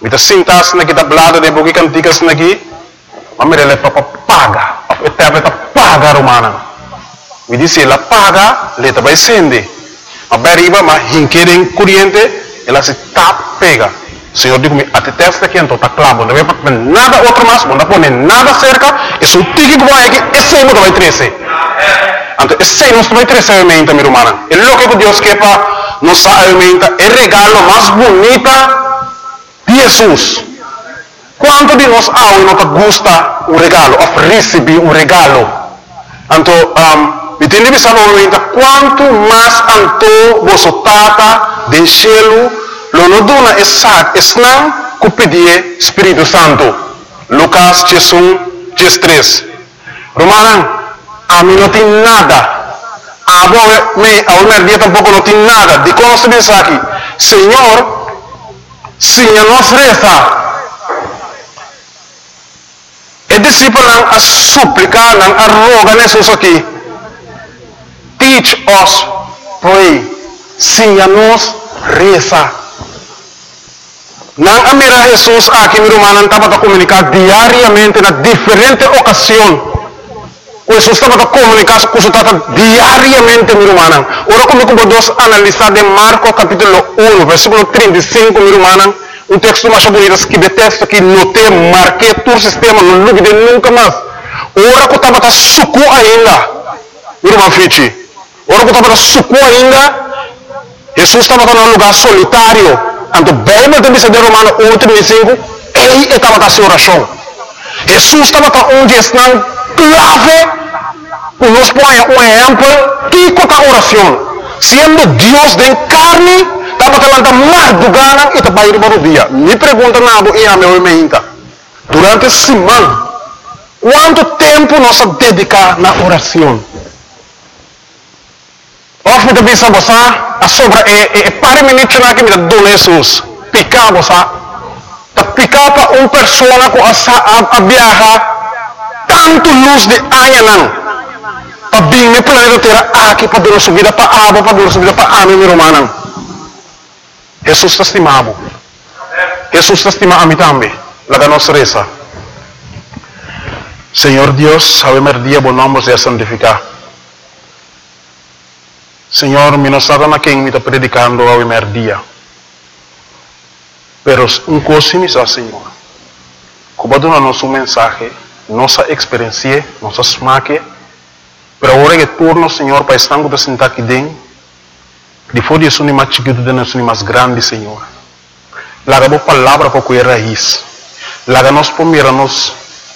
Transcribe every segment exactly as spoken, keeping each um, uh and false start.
Mita sintas na kita blada de bugi canticas na aqui, mas ele papa paga, ele paga romana. Me disse ela paga, leta vai sende. A beriba, mas hinquerem corriente, ela se tap pega. Senhor digo me até testa que então tá clavo, não vai para nada outro mais, não pode nada cerca, e se o tique que vai aqui, esse não vai crescer. Então esse não vai crescer aumenta, minha irmã. É louco que Deus quer para nos aumenta, é regalo mais bonita de Jesus. Quanto de nós há não te gusta um regalo, of receber um regalo. Então, um, e tem que saber quanto mais anto você tata de cielo, lo no dona esat esnang ku pedir Espírito Santo. Lucas um, três. Romanan, a mim não tem nada. A me a uma dia tampouco não tem nada. De como se diz aqui, Senhor, se nos reza, e discípulo a suplicar, a rogar Jesus aqui. Teach us, pray. Ensina-nos, reza. Nang amira Jesus aqui, meu irmão, estava a comunicar diariamente na diferente ocasião. Jesus estava a comunicar com o diariamente, meu irmão. Ora, como podemos analisar de Marcos capítulo um, versículo trinta e cinco, meu irmão, um texto mais bonito que detesto, que notei, marquei todo o sistema, não lube nunca mais. Ora, que estava a suco ainda, meu irmão Fichi. Ora que estava suco ainda, Jesus estava num lugar solitário. Então, bem, mas também se deu Romano um, trinta e cinco, ele estava na sua oração. Jesus estava onde está clave, para nos pôr um exemplo, que é a oração. Sendo Deus de carne, estava falando mais do gana e estava indo para o dia. Me pergunta nada, e a meu irmão, durante a semana, quanto tempo nós dedicamos na oração? Of me também sabe a sobra é para minutos na que me dá Jesus picar você tá picar para uma pessoa com a viajar tanto luz de anha não para bem me planeta terra aqui para dar subida para água para dar subida para a minha romana. Jesus está estimado. Jesus está estimado a mim também. Lá nossa reza. Senhor Deus, sabe mer dia bom nome se santificar. Senhor, mi non stata na quem mi sta predicando a primer dia. Pero un cosa mi sa, Senhor. Como dona nosso mensaje, nossa experiência, nossa smaque, pero agora que turno, Senhor, para estar com sentar aqui dentro, de fora de isso, mais chiquito, de nós, mais grande, Senhor. Laga a palavra para que é raiz. Laga nós primeiro, nós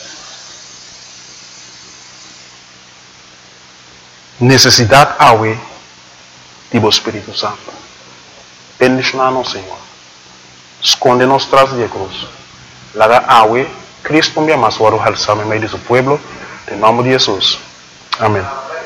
necessidade awe Tipo Espírito Santo. Bendicionar-nos, Senhor. Esconde-nos tras de cruz. Laga awe, Cristo me ama, suaro halsame meio de seu pueblo. Em nome de Jesus. Amém.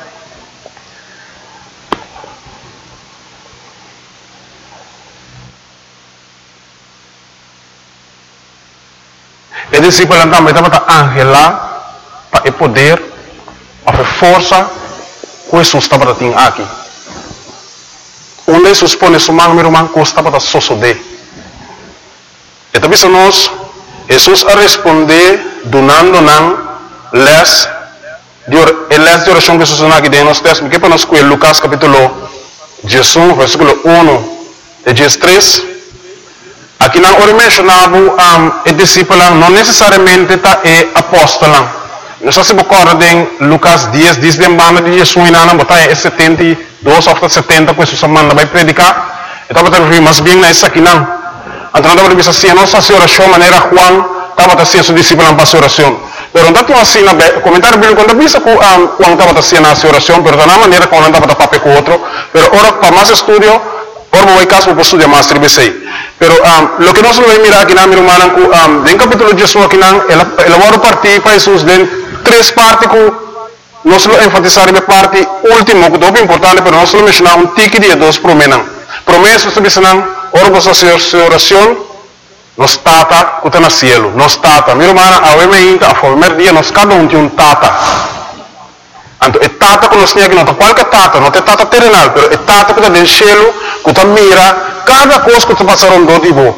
E discípulo também estava ángel lá para o poder, para a força que Jesus estava tendo aqui. Onde Jesus põe sua mão, meu irmão, custa para sosodé. E também se nós, Jesus a responder, donando não, les, de les de oração que Jesus não aqui dentro, nós temos que para nós com Lucas capítulo um, versículo um, de três. Aqui não ora mencionava um, o discípulo, não necessariamente tá é apóstolo. Nós se recordem Lucas dez, diz de banda de Jesus na na botar é setenta e dois ou setenta, que Jesus manda vai predicar. Então vai ter mais bem nessa aqui não. Então não vai ver assim, nossa oração maneira Juan estava fazendo seu discípulo para oração. Pero não tinha assim na comentário bíblico quando visa com Juan estava fazendo a oração, pero da maneira como não estava papel com outro. Pero ora para mais estudio, ora vou caso para estudar mais tribesei. Pero um, lo que nós vamos mirar aqui na minha irmã, um, em capítulo Jesus aqui não, ela ela vai partir para Jesus dentro três partes que nós vamos enfatizar na parte última, que é muito importante, mas nós vamos mencionar um tique de dois promessas. Promessas que dizem, ora você fazer sua oração, nós tata que está no cielo, nós tata. Minha irmã, a primeira, a primeiro dia, nós cada um tem um tata. Então, é tata que nós temos aqui, não é qualquer tata, não é tata terrenal, mas é tata que está no cielo, que está mira, cada coisa que está passando do tipo.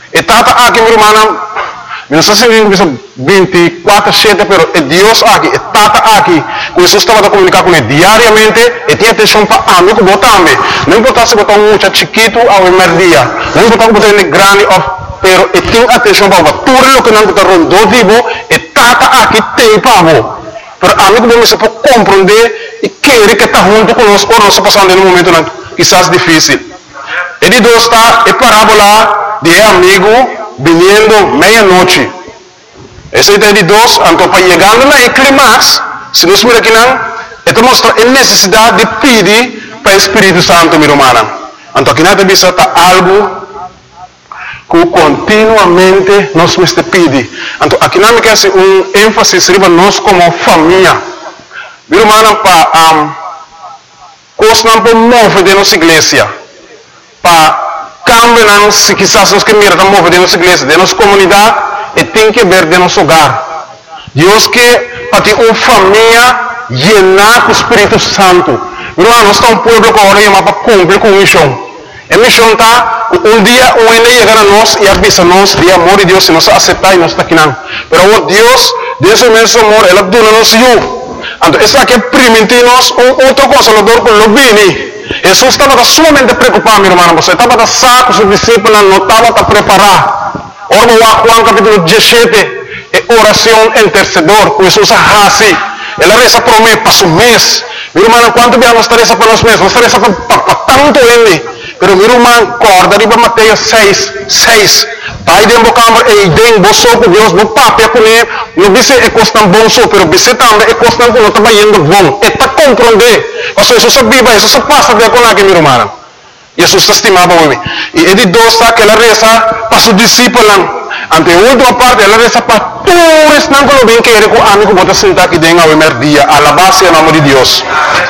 Está aquí, mi hermana, no sé si veinticuatro siete, pero es Dios aquí, está aquí. Jesús estaba a comunicar con él diariamente y tiene atención para mí, como también. No importa si botar un muchacho chiquito o el primer día, no importa si botar un grande, pero tiene atención para todo lo que no está rondando vivo, está aquí, te pago. Pero a mí como se puede comprender y quiere que está junto con nosotros, no está pasando en un momento quizás difícil. El dos está, es parábola de amigo viniendo medianoche. Ese es el dos, entonces para llegando a la clímax, si nos mira aquí, esto muestra la necesidad de pedir para el Espíritu Santo, mi hermana. Entonces aquí nos está algo que continuamente nos pide. Entonces aquí nos hace un énfasis arriba nos como familia. Mi hermana, para um, cosas para mover de nuestra iglesia, para cambiar, si quizás nos que mira mover de nuestra iglesia, de nuestra comunidad, y tiene que ver de nuestro hogar. Dios que para ti una familia llena con Espíritu Santo. Mi hermano, no está un pueblo que ahora llama para cumplir con misión. En misión está un día un día llegar a nos y avisarnos de amor y Dios y nos acepta y nos está quinando. Pero oh, Dios, de ese inmenso amor, Él abdula nos yo. Entonces, es que primitivos otra cosa, los dos con los vini. Jesús estaba sumamente preocupado, mi hermano. Você estava saco, sus discípulos no estaban preparados. Ahora Juan capítulo diecisiete, oración intercedor. Jesús hace. Él reza por mí, para su mes. Mi hermano, ¿cuánto día nos reza para los meses? Nos reza para tanto él. Pero mi hermano, corda arriba Mateo seis, seis. Pai de embocambre e den boso com Deus, no papel com ele, não disse é costan bom só, pero disse também é costan com não está indo bom. É para compreender. Mas isso se viva, isso se passa de com aqui, meu irmão. E isso se estimava para mim. E ele dois está que ela reza para seus discípulos. Ante a última parte, ela reza para todos não que bem que ele com amigo bota sentar aqui dentro ao primeiro dia, a la base em nome de Deus.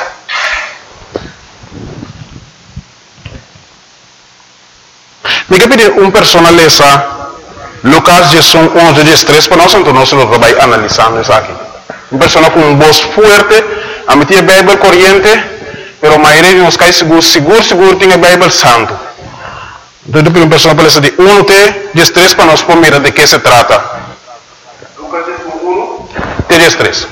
Me pedir um personaleza Lucas Jesús onze, diecitrés para nós, então nós vamos analisando isso aqui. Uma pessoa com uma voz forte, a mim tinha a Bíblia corrente, mas a maioria de nós cai seguro, seguro, seguro, tem a Bíblia santo. Então, depois uma pessoa palestra de um, diecitrés para nós mirar de que se trata. Lucas um, diecitrés.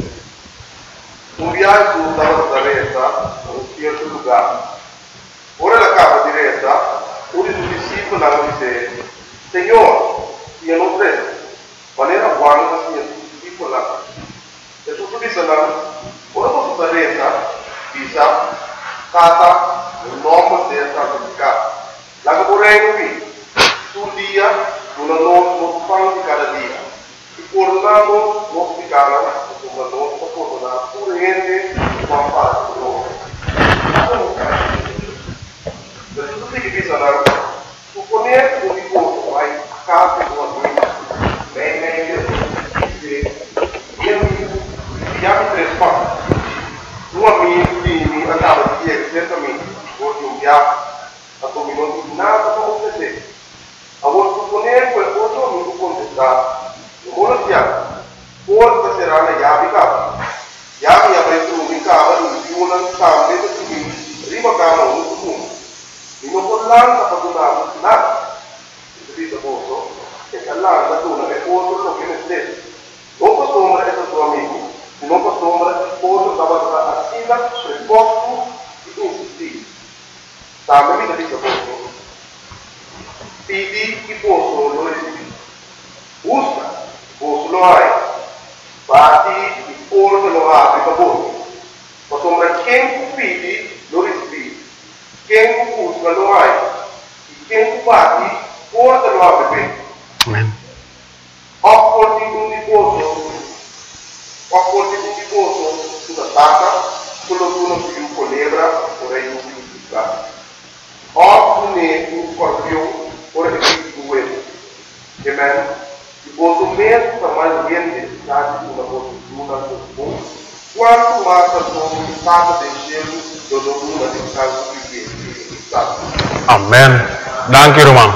Um viaje estava da direita, um certo lugar. Ora la capa diretta, uno dei discepoli disse, Senhor, io non credo, ma era buono che sia discepolo là. E su tutti disse, ora posso diretta, dice, cata, il nome del santificato. La che vorrei qui, sul dia, una non fanno di cada dia. E coronando, non si cala, insomma, non si coronano, pure niente, non fa di loro. Per tutti che bisogna supponere un ricordo ai capi di una guida, bene meglio, che abbiamo tre spazi. Un amico che andava a dire certamente, vorrei un viaggio, a come non di nada come se a vuol supponere quel cosa non può contestare. Non vuole piano, forse sarà la chiave capo. Chiave avrei trovato in casa, non più una scambio di cui prima cava un punto. In un collante ha fatto nada. Il servizio posto è che all'anno da una è posto lo che ne stesso. Non posso ombra è il suo amico, non posso ombra il posto stava a silla sul posto di insistire. Sabe mi servizio posto. Pidi il posto lo resiedi. Usa, posto lo hai. Bati il posto lo apri per voi. Ma sembra che pidi lo resiedi. Quem busca lo hai, e quem bate, porta lo apre. Amen. Opporti un riposo, opporti un riposo sulla tacca, quello che uno più colebra, vorrei un più piccato. Oppure un scorpione, vorrei più due. Amen. Riposo mesmo para mais gente, sabe, uma postura, um bom. Quanto mais a sua estado de gelo, do dono de casa que Amen. Dank u, Roman.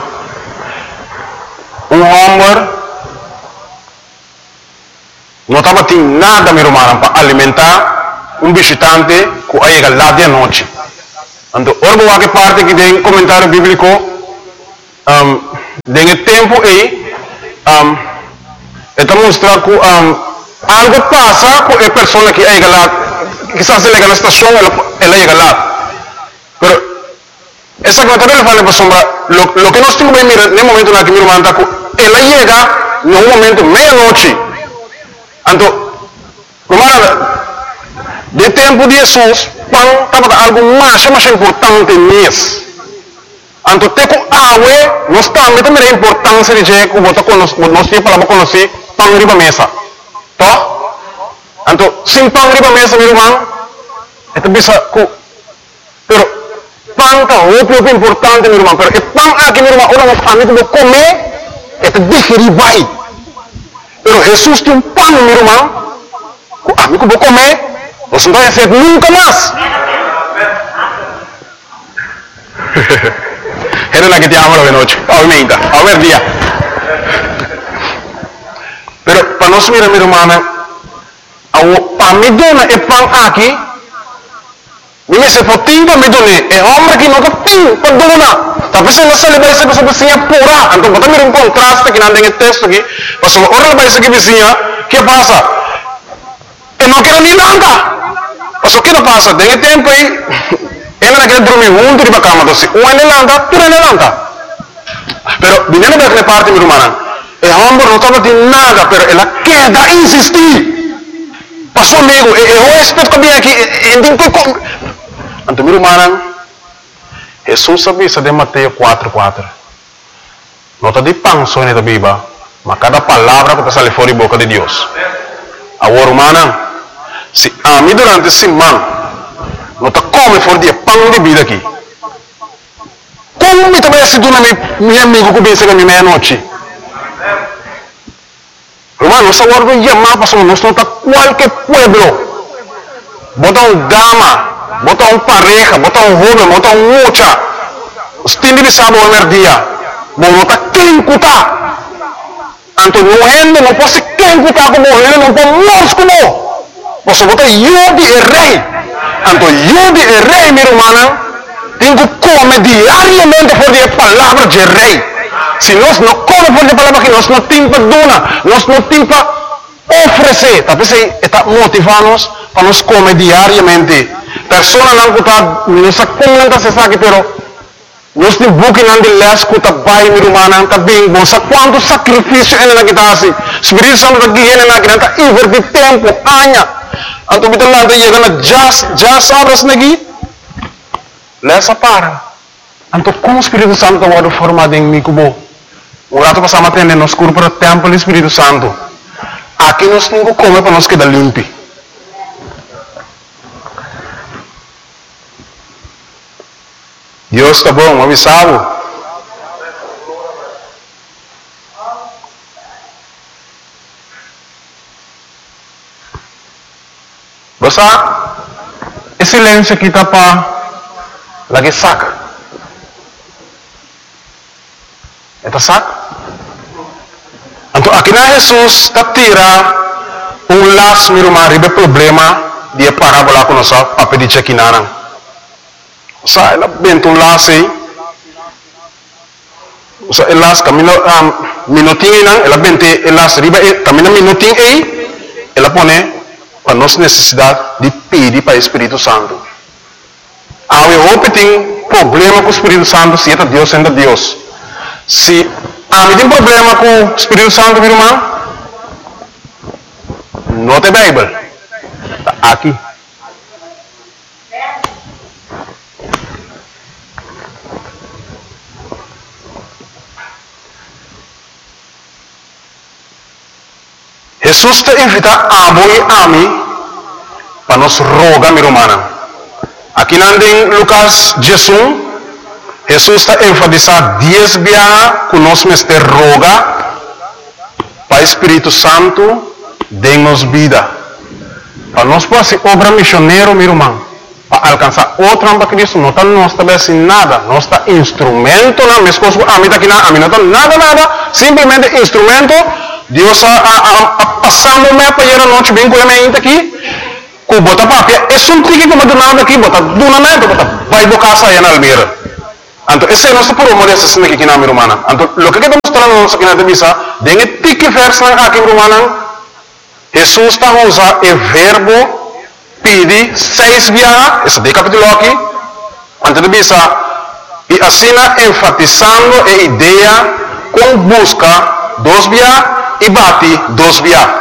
Um homem não estava tendo nada, meu irmão, para alimentar um visitante que chega lá de noite. Então, orbo a que parte que tem comentário bíblico, um, nesse tempo aí, um, está mostrando que um, algo passa com a pessoa que chega lá, quizás ele chega na estação, ela, ela chega lá. Pero, essa que eu falo para sombra, lo, lo que nós temos que mirar, no momento na que meu irmão está, ela chega num momento meia-noite. Então, como de tempo de Jesus, pão estava algo mais, mais importante nisso. Então, te com água, nós também temos a importância de que nós temos para conhecer pão riba mesa. Tá? Então, sem pão riba mesa, meu irmão, é bisa que, pero pão está muito importante, meu irmão. Pero o pão aqui, meu irmão, orang a mim que comer, é digerir bem. Pero Jesus tem um pão, meu irmão, a mim que vou comer. Você não vai fazer nunca mais. Era na que te amo de noite. Aumenta, aumenta dia. Pero para nós mirar, meu irmão, para me dona é pão aqui. Me se for timpa me dona é homem que nunca tem para dona. Tapi se nós vai ser pessoa vizinha pura. Então bota mirar um contraste que não tem texto aqui. Mas o orang vai ser vizinha, que passa? Eu não quero nem nada. Mas o que não passa? Tem tempo aí, ela não quer dormir junto de cama, então se um é levanta, tu é levanta. Pero, vinendo daquela parte, meu irmão, o homem não estava de nada, pero ela quer dar insistir. Passou amigo, eu respeito que vem aqui, então, meu irmão, Jesus sabia de Mateus quatro, quatro. Não está de pão só na Bíblia, mas cada palavra que está saindo fora da boca de Deus. Agora, irmão, se a mim durante a semana não está come fora de pão de vida aqui. Como me também se dona meu amigo que vem chegar meia-noite? Irmão, nós agora vamos chamar para nós não está qualquer pueblo. Bota um dama, bota um pareja, bota um jovem, bota um mocha. Os tende de sábado ao dia. Não está quem cutar. Então não é, não pode ser quem cutar como ele, não pode morrer como. Você bota eu de rei. Então eu de rei, meu irmão, tenho que comer diariamente por a palavra de rei. Se nós não comemos por a palavra que nós não temos para donar, nós não temos para oferecer. Talvez está motivando-nos para nós comer diariamente. Pessoas não está, não se comenta se sabe, pero nós temos buque não de les que está bem, meu irmão, está bem bom. Sabe quanto sacrifício ele não está assim? Espírito Santo está aqui, ele não está invertir tempo, anos. Então, kita lantai ya karena jas jas obras lagi, lesa para. Então, como o Espírito Santo está formado em mim, como o rato passamos a ter nos curso para o templo do Espírito Santo. Aqui nós temos que comer para nós quedar limpo. Deus está bom, avisado. Basta, e silêncio kita pa lagi sak. Ito sak. Então, aqui na Jesus tatira um las mirumari be problema dia parábola com nossa papel de chequinana. Sa ela bento um las aí. Sa elas camino um, minutinho nan, ela bente elas riba camino minutinho aí, ela pone para nossa necessidade de pedir para o Espírito Santo. Há um tem problema com o Espírito Santo, se é Deus, é Deus. Se há um problema com o Espírito Santo, meu irmão, não tem Bíblia. Está aqui. Jesus te invita a voi a mim para nos rogar, meu irmão. Aqui em Lucas Jesus, Jesus está enfatizando dez vezes que nós nos roga para o Espírito Santo dê-nos vida. Para nós poder ser obra missionária, meu irmão, para alcançar outra para Cristo, não está nós também assim nada, não está instrumento, não, minhas coisas, a mim está aqui, a mim não está nada, nada, simplesmente instrumento. Deus a, a, a passando me para ir a noite bem com a minha aqui, com bota papel, é só um tique como do nada aqui, bota do nada, bota vai do casa aí na Almeida. Anto, ese es nuestro puro morir asesino que quina mi romana. Anto, lo que estamos mostrando nos aquí na devisa, de en tiki vers lang aquí romana, Jesús está usa el verbo pidi seis via, ese de capítulo aquí, antes de devisa, y así enfatizando la idea con busca dos via y bati dos via.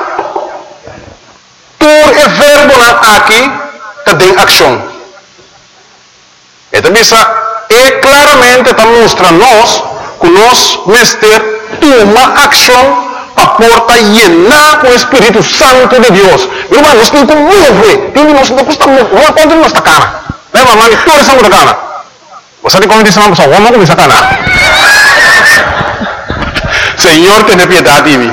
Todo el verbo aquí está en acción. Esta visa es claramente está mostrando-nos que nos mester toma acción para llenar con el Espíritu Santo de Dios. Hermanos, nos tem move, nos não custa muito, não conta nos está cara. Leva mano, todo essa muda cara. Você tem como dizer uma pessoa, vamos começar cara. Senhor, tenha piedade de mim.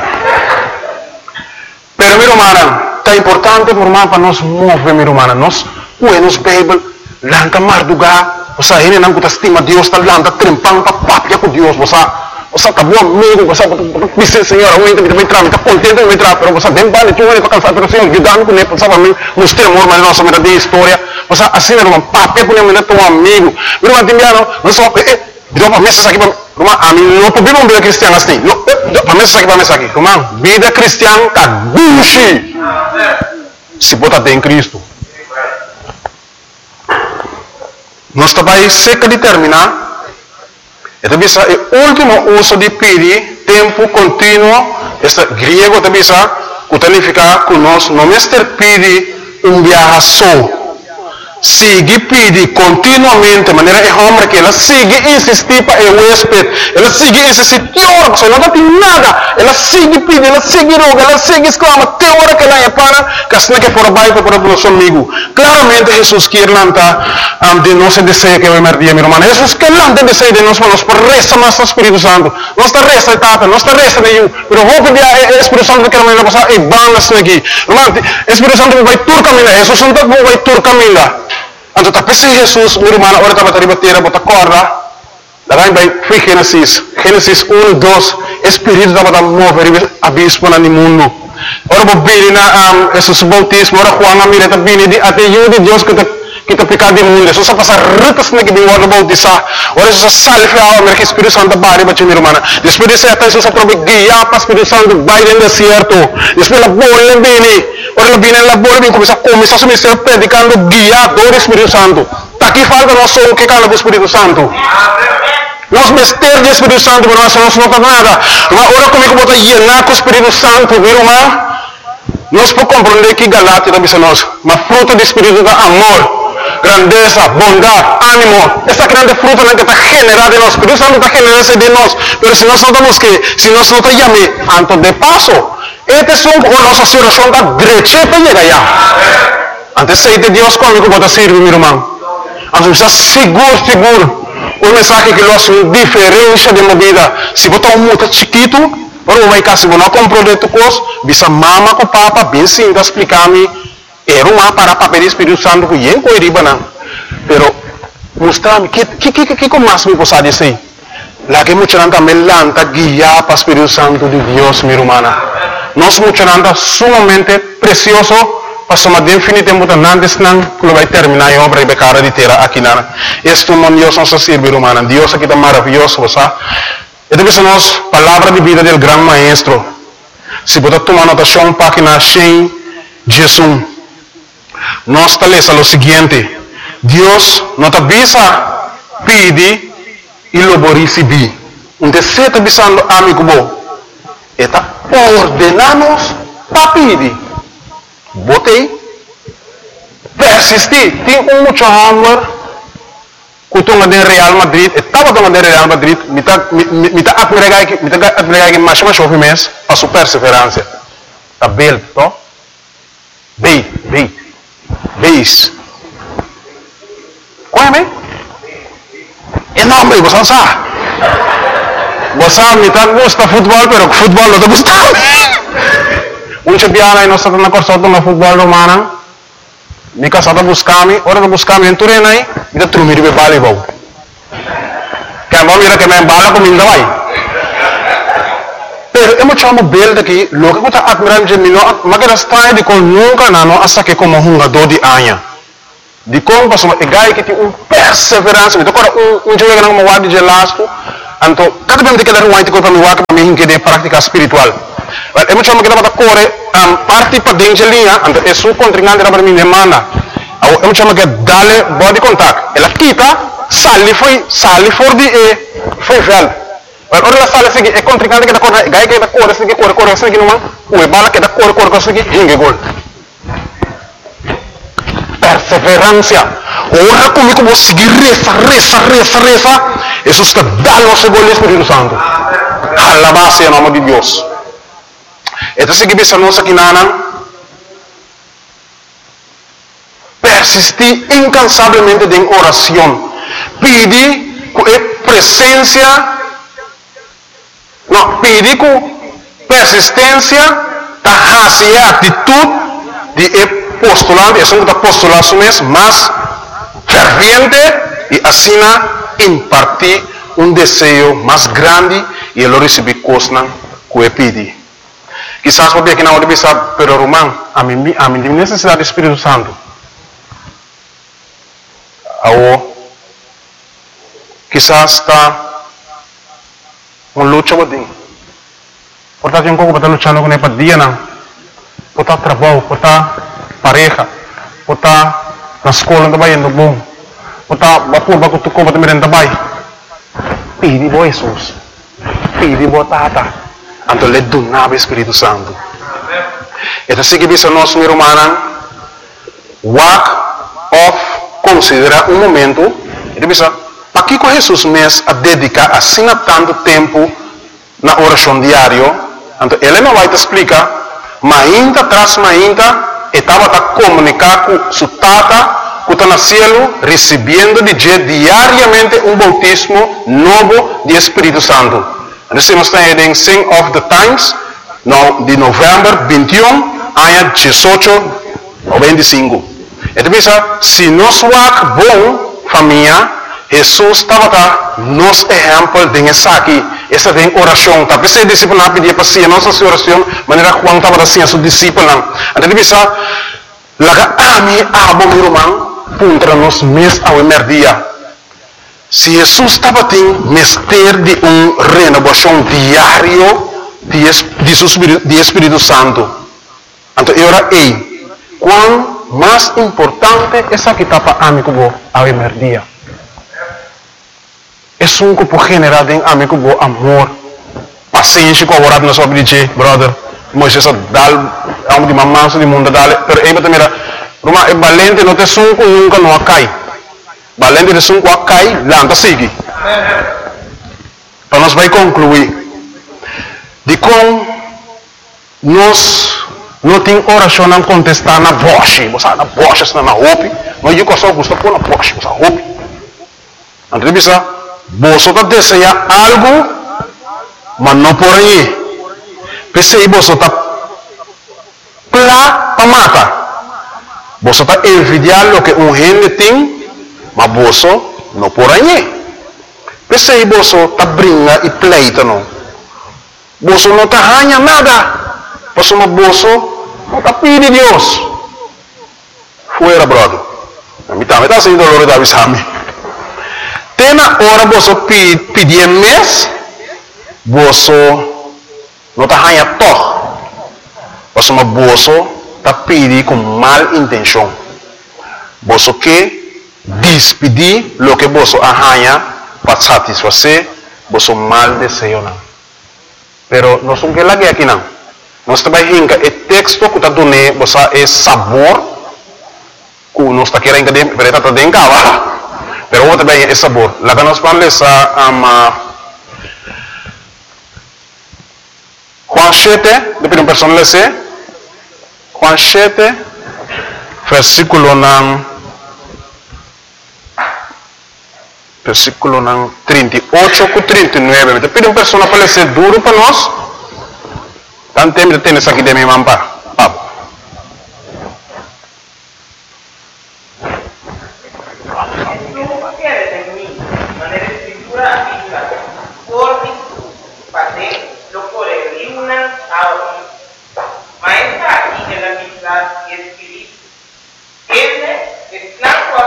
Pero, meu irmão, é importante para nós mover, meu irmão, nós, nos Bíblia, lanta marduga, você ainda não está estima Deus, está lanta trempando para papia com Deus, você você está bom amigo, você dice Senhor, eu ainda me entrar, está contente me entrar, pero você nem vale, tu ainda para cansar, pero Senhor, ajudando com ele, você vai me mostrar amor, mas nossa mera de história, você assim é uma papia com ele, teu amigo, meu irmão, timbiano, não só, eh, deu para mesa aqui, irmão, a mim não podemos vida cristiana assim, não, para mesa aqui, para mesa aqui, irmão, vida cristiana está duche, se bota em Cristo. Nós também seca de terminar. Então, o último uso de pedir, tempo contínuo, este griego também significa que nós não mister pedir um viaje só. Sigue pedir continuamente, de maneira que o homem que ela sigue insistir para o huésped, ela sigue insistir, teórico, se não tem nada, ela sigue pedir, ela sigue roga, ela sigue exclama, teórico que ela é para, que assim que for baixo para o nosso amigo. Claramente Jesus quer lançar um, de nosso desejo que vai merdir, meu irmão. Jesus quer lançar o desejo de nós, mas por resta mais o Espírito Santo. Não está resta de tata, não está resta de eu, mas vou pedir ao Espírito Santo que ela vai passar e balas aqui. Irmão, o Espírito Santo vai tur caminhar, Jesus Santo vai tur caminhar. Então, tapi si Jesus, meu irmão, agora estava a bater, bota corda, daí vai, foi Gênesis, Gênesis um, dois, Espírito estava a mover abismo no mundo. Ora, vou vir na Jesus bautismo, ora, Juan, a mira, está vindo, até eu de Deus que está kita picado de mundo, Jesus passa ritas na que de ora bautizar, ora Jesus salve a alma que Espírito Santo bari bache meu irmão. Depois desse até Jesus prove guia para Espírito Santo vai no deserto. Depois la bola vem, ora la vem la bola vem começa começa a ministrar predicando guia do Espírito Santo. Tá aqui falta nós só que cala do Espírito Santo. Nós mister do Espírito Santo, mas nós não tá nada. Ora comigo bota llenar com o Espírito Santo, meu irmão. Nós podemos compreender que Galatia também nós, mas fruto do Espírito é amor, grandeza, bondade, ánimo. Esta grande fruta que está generada en nosotros. Dios no está generada de nosotros. Pero si nosotros tenemos que, si nosotros llamamos antes de paso, este es un con nuestra situación da derecheta llega ya. Antes de Dios conmigo puede servir, mi hermano. Antes está seguro, seguro. Un mensaje que lo hace una diferencia de mi vida. Si vos estás muy chiquito, pero vai casi vos no compró de tu cosa, bisa mama con papa, bien sin explicarme. Era uma para papel do Espírito Santo que eu coiriba não. Pero mostrar-me que que que que como mais me possa dizer. Lá que muita gente também lanta guiar para o Espírito Santo de Deus, minha irmã. Nós muita gente sumamente precioso para somar definitivamente antes não que vai terminar a obra e becara de terra aqui na. Este mundo Deus nos serve, irmã. Deus aqui está maravilhoso, você. E depois nós palavra de vida do grande maestro. Se você tomar anotação página cem, Jesus. Nós estabelece o seguinte: Deus nos avisa, pede e logo receber. Então, se está avisando amigo bom, está ordenando para pedir. Botei, persistir. Tem um muito homem que está no Real Madrid, estava no Real Madrid, me está admirando mais mais um mês para sua perseverança. Está bem, não? Bem, bem. Beis. Qual é mesmo? É nome, você sabe. Você me tá gosta futebol, pero futebol não tá gostando. Um champion aí nós estamos na corção do futebol romano. Me casada buscar-me, hora de buscar-me em Turena aí, e da trumir be bale bau. Que vamos ir que me embala com minda vai. Pero eu chamo bel daqui, logo que está admirando de mim, mas que está de com nunca não, hasta que como um jogador de anha. De como pastor e gai que tem um perseverança, então agora um um jogo não moado de lasco, então cada vez que dar um white para me waka para mim que de prática espiritual. Mas é muito chama que dá para correr um parte para dentro de linha, então é sua contrincante para mim demanda. É muito chama que dale body contact. Ela quita, sali foi, sali for de e foi velho. Mas ora la sali seguir é contrincante que dá correr, gai que dá correr, seguir correr, correr, seguir não, o bala que dá correr, correr, seguir, hinge gol. Perseverança. Ora comigo vou seguir reza, reza, reza, reza. Jesus está dando o seu gol Espírito Santo. Alabado em nome de Deus. Então se que bisa nossa quinana persistir incansavelmente em oração. Pedir com presença, não, pedir com persistência, da atitude de postulante, é um que postular mês, mas ferviente e assim impartir um desejo mais grande e ele receber coisas que ele pede. Quizás porque aqui não deve saber, pero Romão, a mim a mim necessidade do Espírito Santo. Ou quizás está uma luta botem. Portanto, eu não estou lutando com ele dia não. Portanto, trabalho, portanto pareja, portanto na escola também indo bom, portanto vapor bago tu como também também. Pedi bo Jesus, pedi bo tata, então lhe donava o Espírito Santo. Então se que bisa nós meu irmão, walk off, considera um momento, ele bisa, para que com Jesus mesmo a dedicar assim tanto tempo na oração diária, então ele não vai te explicar, mas ainda traz mais ainda estava a comunicar com sua tata que está no céu, recebendo de diariamente um bautismo novo de Espírito Santo. Nós estamos em Sing of the Times, no, de novembro vinte e um, ano dezoito noventa e cinco. Então, se nós somos bom, família, Jesus estava nos exemplo de essa aqui, essa de oração. Tapi se discípulo não pedia para si, nossa oração, maneira Juan estava assim a seu discípulo. Então bisa, laga ami abo meu irmão, contra nós mes ao emerdia. Se Jesus estava tem mestre de um renovação diário de, de, de Espírito Santo. Então era ei, quão mais importante essa que estava amigo ao emerdia. É um grupo generado em amigo bo amor, paciência com a na sua vida, brother. Moisés dal, amo de mamãe, de mundo dale, pero aí também era, Roma é valente, não tem sunco nunca não cai. Valente de sunco cai, lá não sigue. Então nós vai concluir de como nós não tem oração não contestar na voz, você na voz está na roupa, mas eu só gosto pôr na voz, você roupa. Então bisa você está desejando algo, mas não por aí. Pensei que você está plá para matar. Você está envidiando o que um gente tem, mas você não por aí. Pensei que você está brincando e pleita não. Você não está ganhando nada. Você não está pedindo Deus. Fuera, brother. A mim também está sendo dolor da avisame. Tem na hora você pedir mês, você não está ganhando todo. Você está pedindo com mal intenção. Você quer despedir o que você ganha para satisfazer você mal desejo. Pero não somos que aqui não. Nós também hinca o texto que está dando você é sabor que nós está querendo que está dentro. Pero vos también es sabor. La que nos parla es um, Juan siete, de un personal ese, Juan siete, versículo nan, versículo nan treinta y ocho con treinta y nueve. Te pide un personal para ser duro para nos. Tan tempo tienes aquí de mi mamá. Maestra y de la amistad y espíritu. Este es blanco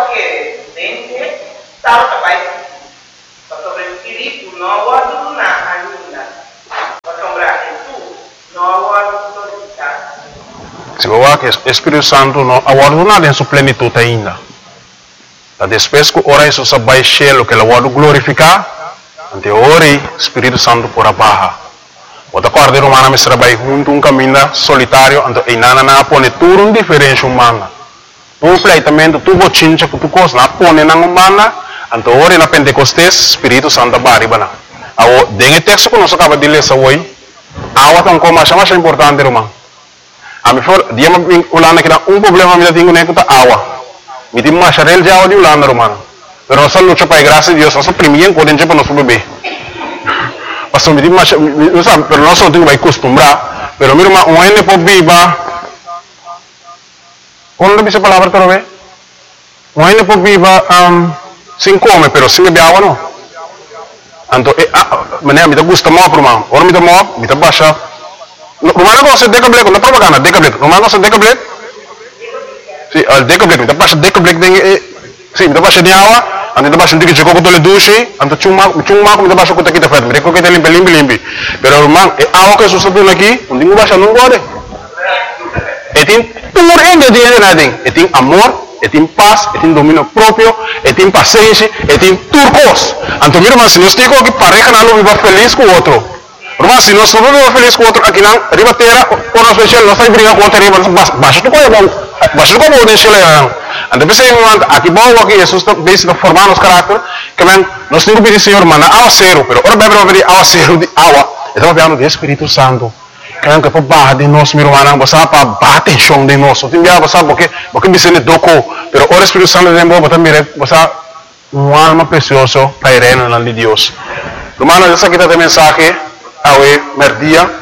Se você que o Espírito Santo não aguarda em sua plenitude ainda. Da depois que ora isso vai cheio que ele vai glorificar, ante ora o Espírito Santo por abaixo. O da corda romana me trabalha junto um caminho solitário, ante e nana na pone tudo um diferente humana. Um pleitamento tu bochincha que tu cos na pone na humana, ante ora na Pentecostes Espírito Santo baribana. Awo dengue texto que nós acaba de ler essa hoje, awa tão como mais mais importante romano. A mim for dia me ulana que dá um problema me tenho nem que tá awa. Me tem mais real já de ulana romano. Pero nós luta para a graça de Deus, nós primeiro podem para nosso bebê. Mas me tem mais, não sabe, pero nós não temos que acostumbrar. Pero mira uma um ene por viva. Quando dice palavra para ver? Um ene por viva um sem come, pero sem beber água não. Então, mané me tá gusta mal romano. Ora me tá mal, me tá baixa. Romano gosta de decablet, não propaganda, decablet. Romano gosta de decablet. Sim, al decablet, me tá baixa decablet de sim, me tá baixa de água, ante tá baixa de que chegou com tole duche, ante chuma, chuma me tá baixa com aqui tá feito, me reco que tá limpe, limpe, limpe. Pero romano, é água que susta tudo aqui, onde me baixa não gosta. E tem puro ingrediente nada, e tem amor, e tem paz, e tem domínio próprio, e tem paciência, e tem turcos. Então, meu irmão, se nós temos que pareja não viva feliz com o outro. Irmão, se nós não vivemos feliz com o outro, aqui não, ribateira, ou nós fechamos, nós estamos brigando com o outro, riba, baixa tu coisa bom, baixa tu coisa bom, deixa ele lá. Então, pensei, aqui bom, aqui, Jesus está formando os caráteres, que nós temos que pedir, Senhor, mano, água zero, pero ora bebe, pedir água zero de água, estamos falando do Espírito Santo. Kaya que para barra de nós, meu irmão, você para bater chão de nós. Tem dia você porque porque me sente doco, pero o Espírito Santo de Deus, você mira, você uma alma preciosa para ir na de Deus. Irmão, essa aqui tá de mensagem ao merdia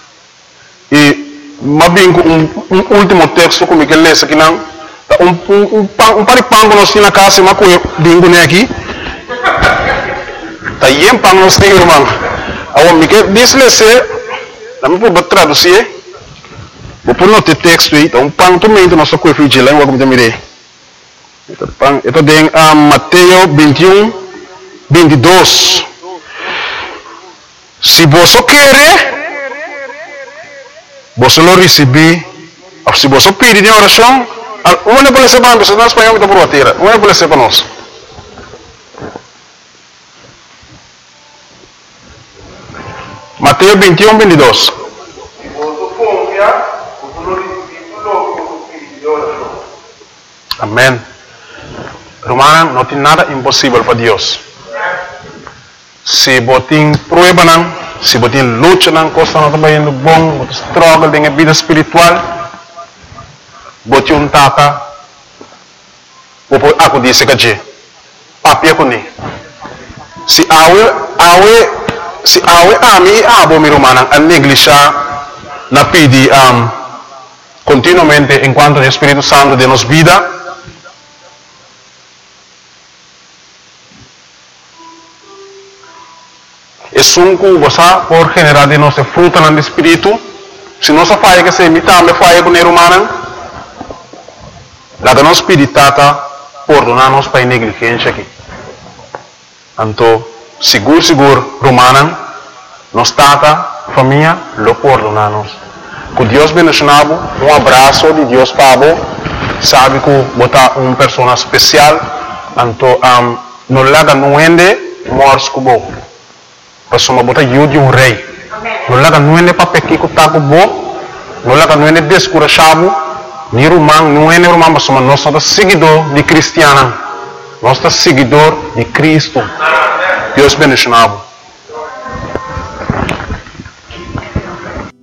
e mais bem um, um último texto como que lê aqui não, um um um um paripango nós na casa, mas com bingo né aqui. Tá yem pang nós tem irmão. Ao me que diz lê Kami po traduzir, vou pôr no texto aí, então pang também do nosso coelho de língua como também. Ito pang, ito din um, Mateo vinte e um, vinte e dois. Se você quer, você lo receber. Se você pedir em oração, uma não pode ser para nós, nós espanhol então por bater, uma não pode ser para nós. Mateo vinte e um, vinte e dois. Amém. Romano, não tem nada impossível para Deus. Se você tem prueba, se você tem luta, coisa não está indo bom, você struggle com a vida espiritual, você um tata, você aku disse que papi aku ni. Se awe awe se awe ami abo mi romana a negligenciar na pedi um, continuamente enquanto o Espírito Santo de nos vida. Es un cosa por generar de nuestra fruta en el espíritu. Si no se falla que se imita, me falla con el humano. La de nos spiritata por donarnos para negligencia aquí. Anto, seguro, seguro, romana, nos tata, familia, lo por donarnos. Que Dios bendicionado, un abrazo de Dios Pablo, sabe que bota una persona especial, anto, um, no la da nuende, mors kubo. Pasoma bota yu de um rei. Não lá não é para pequir com taco bo, não lá não é descurachado, nem romano, não é romano, mas somos nós somos seguidor de cristiano, nós somos seguidor de Cristo. Deus bendicionado.